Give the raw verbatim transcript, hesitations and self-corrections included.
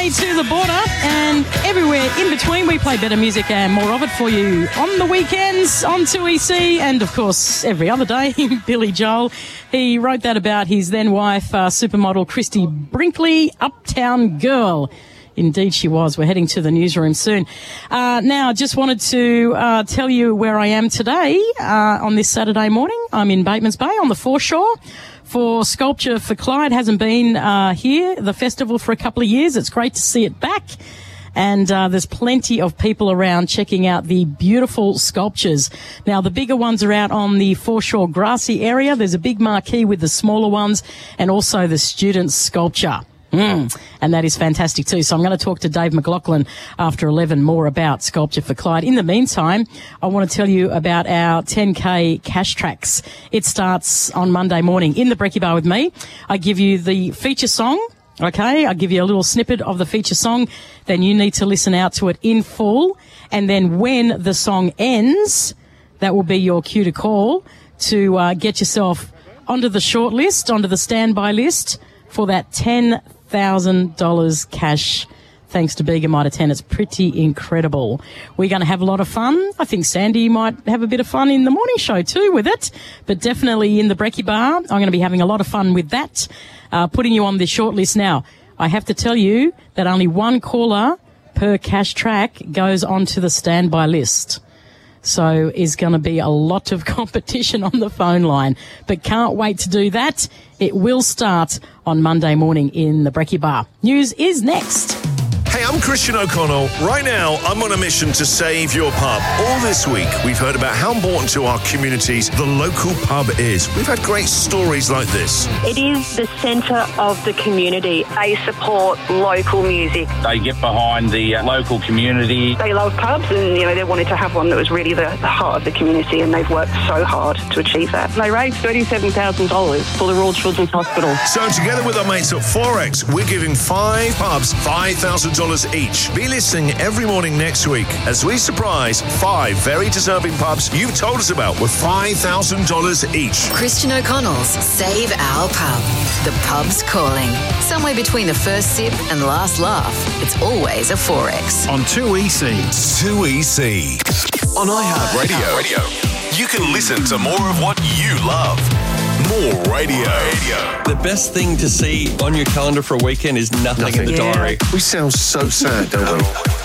way to the border and everywhere in between. We play better music and more of it for you on the weekends on two E C and, of course, every other day. Billy Joel, he wrote that about his then-wife, uh, supermodel Christy Brinkley, Uptown Girl. Indeed she was. We're heading to the newsroom soon. Uh, now, just wanted to uh, tell you where I am today uh, on this Saturday morning. I'm in Batemans Bay on the foreshore for Sculpture for Clyde. Hasn't been uh, here, the festival, for a couple of years. It's great to see it back. And uh, there's plenty of people around checking out the beautiful sculptures. Now, the bigger ones are out on the foreshore grassy area. There's a big marquee with the smaller ones and also the student sculpture. Mm, and that is fantastic too. So I'm going to talk to Dave McLaughlin after eleven more about Sculpture for Clyde. In the meantime, I want to tell you about our ten K cash tracks. It starts on Monday morning in the Brekkie Bar with me. I give you the feature song. Okay, I give you a little snippet of the feature song. Then you need to listen out to it in full. And then when the song ends, that will be your cue to call to uh, get yourself onto the short list, onto the standby list for that ten thousand dollars cash, thanks to Bega Mitre ten. It's pretty incredible. We're going to have a lot of fun. I think Sandy might have a bit of fun in the morning show too with it, but definitely in the Brekkie Bar, I'm going to be having a lot of fun with that, uh, putting you on the short list. Now, I have to tell you that only one caller per cash track goes onto the standby list. So is going to be a lot of competition on the phone line. But can't wait to do that. It will start on Monday morning in the Brekkie Bar. News is next. Hey, I'm Christian O'Connell. Right now, I'm on a mission to save your pub. All this week, we've heard about how important to our communities the local pub is. We've had great stories like this. It is the centre of the community. They support local music. They get behind the uh, local community. They love pubs and, you know, they wanted to have one that was really the, the heart of the community, and they've worked so hard to achieve that. They raised thirty-seven thousand dollars for the Royal Children's Hospital. So together with our mates at Forex, we're giving five pubs five thousand dollars each. Be listening every morning next week as we surprise five very deserving pubs you've told us about with five thousand dollars each. Christian O'Connell's Save Our Pub. The pub's calling. Somewhere between the first sip and last laugh, it's always a Forex. On two E C. two E C. On iHeartRadio, Radio. You can listen to more of what you love. More radio. radio. The best thing to see on your calendar for a weekend is nothing, nothing. in the yeah. diary. We sound so sad, don't we?